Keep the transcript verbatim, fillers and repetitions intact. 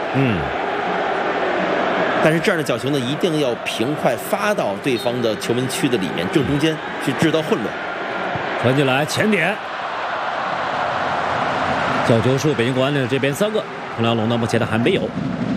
嗯。 但是这样的角球呢，一定要平快发到对方的球门区的里面正中间，去制造混乱。 传进来前点，角球数北京国安的这边三个，同样龙呢目前的还没有。